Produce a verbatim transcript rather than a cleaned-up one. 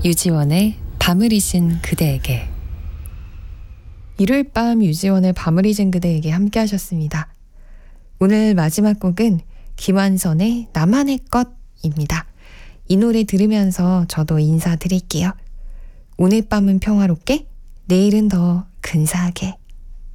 유지원의 밤을 잊은 그대에게. 일요일 밤 유지원의 밤을 잊은 그대에게 함께 하셨습니다. 오늘 마지막 곡은 김완선의 나만의 것입니다. 이 노래 들으면서 저도 인사드릴게요. 오늘 밤은 평화롭게, 내일은 더 근사하게.